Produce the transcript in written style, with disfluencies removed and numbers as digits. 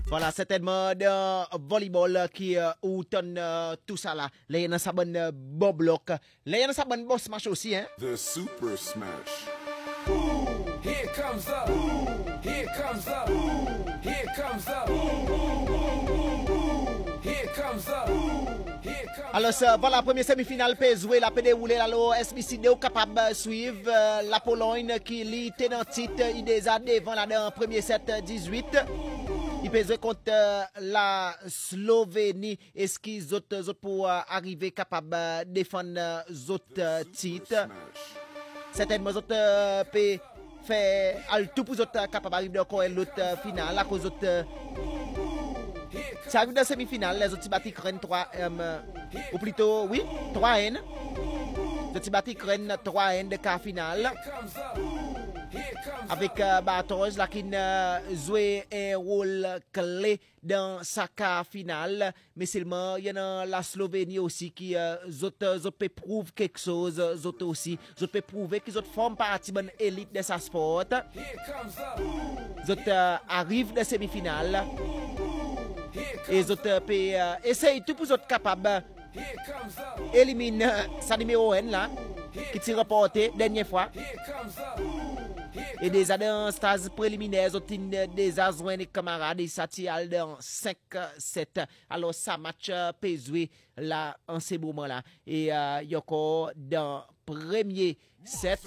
Voilà, certainement dans volleyball qui ou ton tout ça là. Là, il y a sa bonne bon bloc. Là, il y a sa bonne boss match aussi, hein. The Super Smash. Here comes up. Here comes up. Here comes up. Here comes up. Alors, voilà, première semi-finale peut jouer, la peut dérouler, alors SBC est capable de suivre la Pologne qui lit tenant titre, il déjà devant là dans premier set 18. Il peut jouer contre la Slovénie. Est-ce qu'ils autres pour arriver capable de défendre les autres titres? Certainement, les autres peuvent faire tout pour les autres capables d'arriver encore à l'autre finale à cause d'autres. Si arrive dans la semi-finale, les autres battent Ukraine 3, ou plutôt, oui, 3-N. Les autres battent Ukraine 3-N de quart finale. Avec Bartos là qui joue un rôle clé dans sa quart finale. Mais seulement, il y a la Slovénie aussi qui peut prouver quelque chose. Autres aussi, peut prouver qu'ils forment partie de l'élite de sa sport. Ils arrivent dans la semi-finale. Et les autres peuvent essayer tout pour les autres capables d'éliminer sa numéro 1 là, qui s'est reporté dernière fois. Et déjà dans le stage préliminaire, ils ont déjà joint des camarades et ça tire dans 5-7. Alors ça match peut jouer là en ce moment là. Et il y a encore dans le premier set.